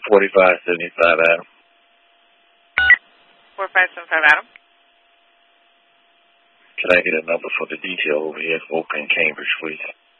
4575 Adam. 4575 Adam. Can I get a number for the detail over here? Oakland, Cambridge, please.